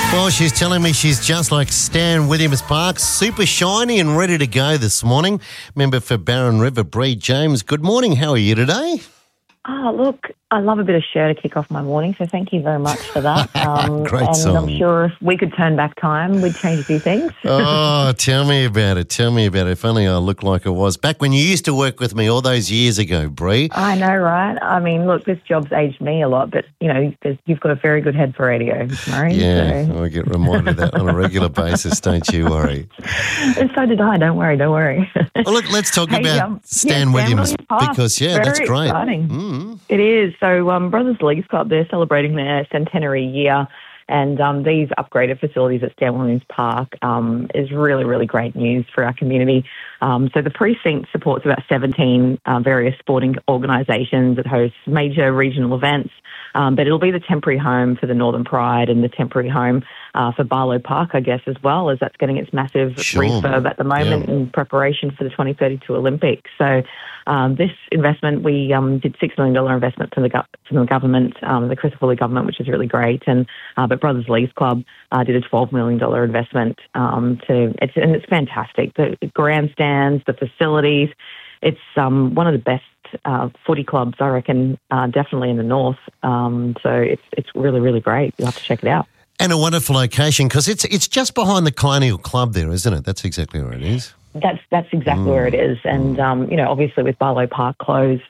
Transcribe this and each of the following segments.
Well, she's telling me she's just like Stan Williams Park, super shiny and ready to go this morning. Member for Barron River, Bree James. Good morning. How are you today? Oh, look, I love a bit of Cher to kick off my morning, so thank you very much for that. Great song. And I'm sure if we could turn back time, we'd change a few things. Oh, tell me about it. Tell me about it. If only I looked like I was back when you used to work with me all those years ago, Bree. I know, right? I mean, look, this job's aged me a lot, but, you know, you've got a very good head for radio, Murray. Yeah, so. I get reminded of that on a regular basis, don't you worry. So did I. Don't worry. Well, look, let's talk about Stan Williams because, that's great. Exciting. It is. So Brothers Leagues Club, they're celebrating their centenary year, and these upgraded facilities at Stan Williams Park is really, really great news for our community. So the precinct supports about 17 various sporting organisations that host major regional events, but it'll be the temporary home for the Northern Pride and the temporary home for Barlow Park, I guess, as well, as that's getting its massive refurb at the moment in preparation for the 2032 Olympics. So this investment, we did $6 million investment from the government, the Christopher Lee government, which is really great. But Brothers Leagues Club did a $12 million investment. It's fantastic. The grandstands, the facilities. It's one of the best footy clubs, I reckon, definitely in the north. So it's really, really great. You'll have to check it out. And a wonderful location because it's just behind the Colonial Club there, isn't it? That's exactly where it is. That's exactly where it is. And, obviously with Barlow Park closed,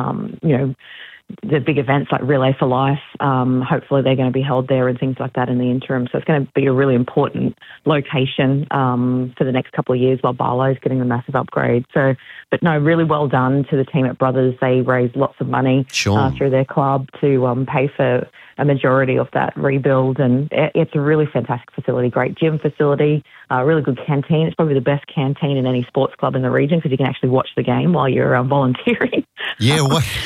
the big events like Relay for Life, hopefully they're going to be held there and things like that in the interim. So it's going to be a really important location for the next couple of years while Barlow's getting the massive upgrade. So, but no, really well done to the team at Brothers. They raised lots of money through their club to pay for a majority of that rebuild, and it's a really fantastic facility, great gym facility, really good canteen. It's probably the best canteen in any sports club in the region because you can actually watch the game while you're volunteering. Yeah,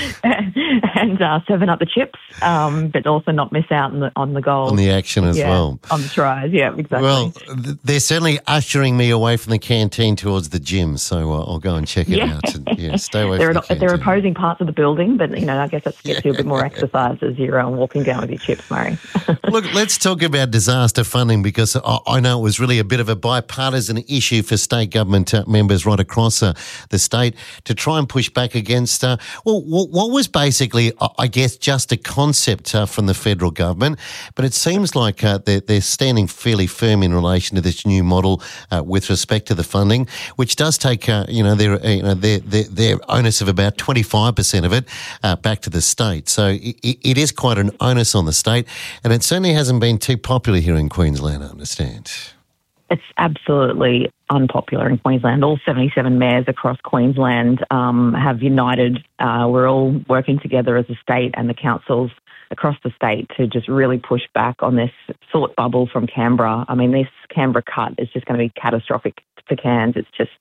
and serving up the chips, but also not miss out on the goals. On the action as well. On the tries, yeah, exactly. Well, they're certainly ushering me away from the canteen towards the gym, so I'll go and check it out. And, stay away from the canteen. They're opposing parts of the building, but, I guess that gets you a bit more exercise as you're walking down with your chips, Murray. Look, let's talk about disaster funding because I know it was really a bit of a bipartisan issue for state government members right across the state to try and push back against, what was basically, I guess, just a concept from the federal government, but it seems like they're standing fairly firm in relation to this new model with respect to the funding, which does take, their onus of about 25% of it back to the state. So it is quite an onus on the state, and it certainly hasn't been too popular here in Queensland, I understand. It's absolutely unpopular in Queensland. All 77 mayors across Queensland have united. We're all working together as a state and the councils across the state to just really push back on this thought bubble from Canberra. I mean, this Canberra cut is just going to be catastrophic for Cairns. It's just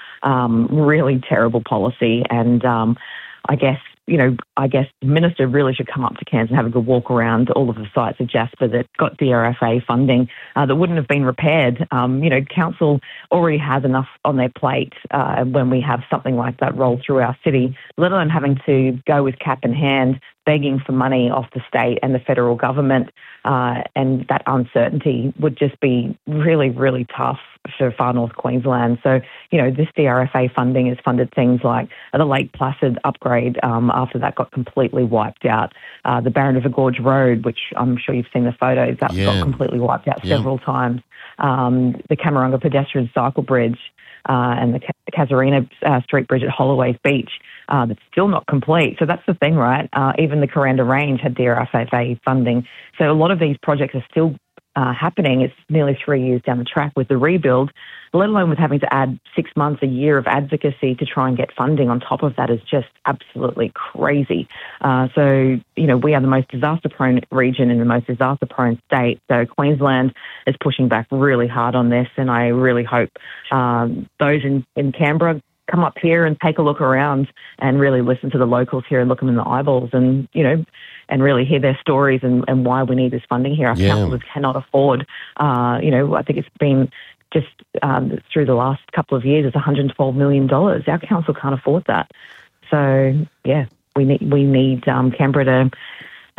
really terrible policy. And I guess the minister really should come up to Cairns and have a good walk around all of the sites of Jasper that got DRFA funding that wouldn't have been repaired. Council already has enough on their plate when we have something like that roll through our city, let alone having to go with cap in hand, begging for money off the state and the federal government. And that uncertainty would just be really, really tough for far north Queensland. So, this DRFA funding has funded things like the Lake Placid upgrade after that got completely wiped out. The Barron River Gorge Road, which I'm sure you've seen the photos, that got completely wiped out several times. The Camarunga pedestrian cycle bridge and the Casuarina Street Bridge at Holloway Beach, that's still not complete. So that's the thing, right? Even the Coranda Range had DRFA funding. So a lot of these projects are still happening. It's nearly 3 years down the track with the rebuild, let alone with having to add 6 months, a year of advocacy to try and get funding on top of that is just absolutely crazy. So, we are the most disaster-prone region in the most disaster-prone state. So Queensland is pushing back really hard on this, and I really hope those in Canberra come up here and take a look around and really listen to the locals here and look them in the eyeballs and, and really hear their stories and why we need this funding here. Our councillors cannot afford, I think it's been just through the last couple of years, it's $112 million. Our council can't afford that. So, we need Canberra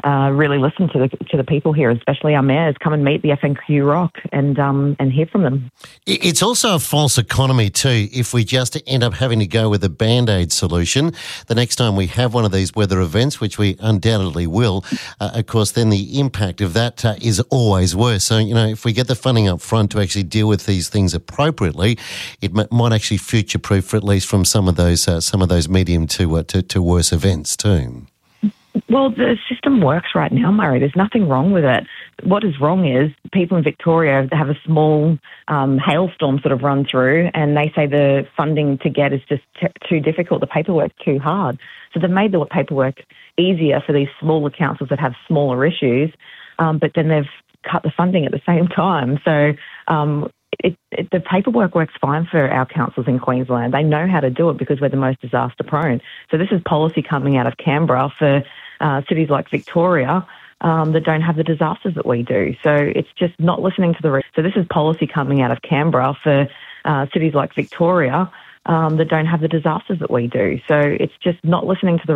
really listen to the people here, especially our mayors. Come and meet the FNQ Rock and hear from them. It's also a false economy too if we just end up having to go with a Band-Aid solution. The next time we have one of these weather events, which we undoubtedly will, of course, then the impact of that is always worse. So, if we get the funding up front to actually deal with these things appropriately, it might actually future-proof for at least from some of those medium to worse events too. Well, the system works right now, Murray. There's nothing wrong with it. What is wrong is people in Victoria have a small hailstorm sort of run through and they say the funding to get is just too difficult, the paperwork's too hard. So they've made the paperwork easier for these smaller councils that have smaller issues, but then they've cut the funding at the same time. So the paperwork works fine for our councils in Queensland. They know how to do it because we're the most disaster prone. So this is policy coming out of Canberra for cities like Victoria that don't have the disasters that we do. So it's just not listening to So this is policy coming out of Canberra for cities like Victoria that don't have the disasters that we do. So it's just not listening to the